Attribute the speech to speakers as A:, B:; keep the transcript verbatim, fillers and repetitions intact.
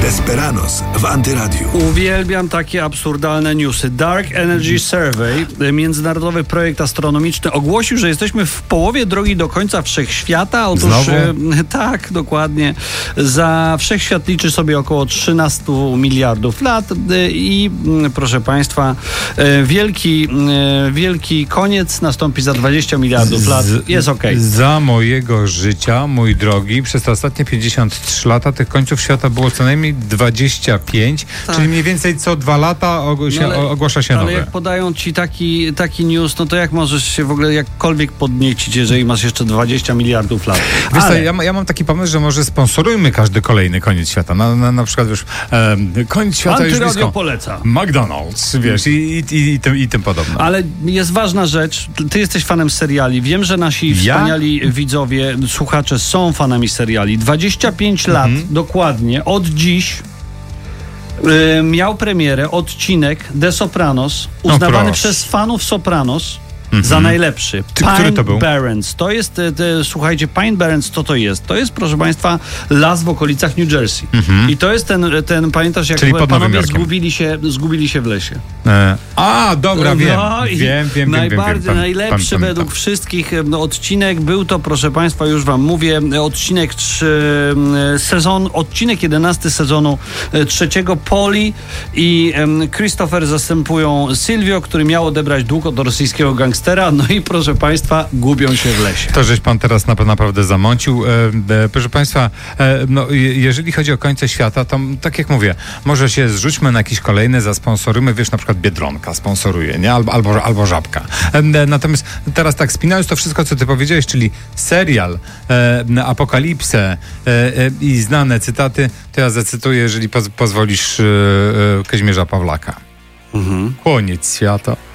A: Desperados w Antyradiu.
B: Uwielbiam takie absurdalne newsy. Dark Energy Survey, międzynarodowy projekt astronomiczny, ogłosił, że jesteśmy w połowie drogi do końca wszechświata. Otóż
C: Znowu?
B: E, tak, dokładnie. Za wszechświat liczy sobie około trzynaście miliardów lat e, i m, proszę Państwa, e, wielki, e, wielki koniec nastąpi za dwadzieścia miliardów lat. Jest okej.
C: Za mojego życia, mój drogi, przez te ostatnie pięćdziesiąt trzy lata tych końców świata było co najmniej dwadzieścia pięć,
B: Tak.
C: czyli mniej więcej co dwa lata og- się,
B: No ale-
C: ogłasza się
B: Ale
C: nowe.
B: jak podają ci taki, taki news, no to jak możesz się w ogóle jakkolwiek podniecić, jeżeli masz jeszcze dwadzieścia miliardów lat?
C: Wiesz co,
B: Ale
C: ja, ma- ja mam taki pomysł, że może sponsorujmy każdy kolejny koniec świata. Na, na, na przykład, wiesz, em, koniec świata już
B: Antyradio
C: blisko.
B: poleca.
C: McDonald's, wiesz, i, i, i, i, tym, i tym podobne.
B: Ale jest ważna rzecz. Ty jesteś fanem seriali. Wiem, że nasi
C: Ja?
B: wspaniali widzowie, słuchacze są fanami seriali. dwadzieścia pięć lat dokładnie od dziś y, miał premierę odcinek The Sopranos, uznawany
C: proszę.
B: przez fanów Sopranos za najlepszy.
C: Ty, który to był?
B: Barrens. To jest, e, te, słuchajcie, Pine Barrens, co to jest? To jest, proszę Państwa, las w okolicach New Jersey. I to jest ten, ten pamiętasz, jak
C: Czyli pod Nowym
B: panowie
C: Jorkiem.
B: zgubili się, zgubili się w lesie.
C: E, a, dobra, wiem.
B: No i
C: wiem, wiem, wiem,
B: najbardziej,
C: wiem, wiem. Pan-
B: najlepszy
C: pan- pamiętam.
B: według wszystkich no, odcinek był to, proszę Państwa, już Wam mówię, odcinek trzy, sezon, odcinek jedenasty sezonu e, trzeciego. Poli i em, Christopher zastępują Silvio, który miał odebrać dług od rosyjskiego gangstera, no i proszę Państwa, gubią się w lesie.
C: To żeś pan teraz na- naprawdę zamącił. E, e, proszę państwa, e, no, je- jeżeli chodzi o końce świata, to m, tak jak mówię, może się zrzućmy na jakieś kolejne, zasponsorujmy, wiesz, na przykład Biedronka sponsoruje, nie? Albo, albo, albo Żabka. E, e, natomiast teraz tak, spinając to wszystko, co ty powiedziałeś, czyli serial, e, Apokalipsę e, e, i znane cytaty, to ja zacytuję, jeżeli poz- pozwolisz, e, e, Kazimierza Pawlaka. Koniec świata.